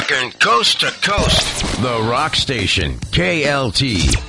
Rockin' coast to coast. The Rock Station, KLT.